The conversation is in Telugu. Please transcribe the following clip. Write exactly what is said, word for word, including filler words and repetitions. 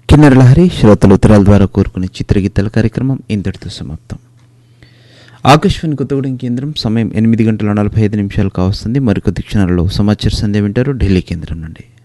కిన్నెర లహరి శ్రోతలు ఉత్తరాల ద్వారా కోరుకునే చిత్రగీతాల కార్యక్రమం ఇంతటితో సమాప్తం. ఆకాశవాణి కొత్తగూడెం కేంద్రం సమయం ఎనిమిది గంటల నలభై ఐదు నిమిషాలు కావస్తుంది. మరికొద్ది క్షణాలలో సమాచార సంధ్య వింటారు ఢిల్లీ కేంద్రం నుండి.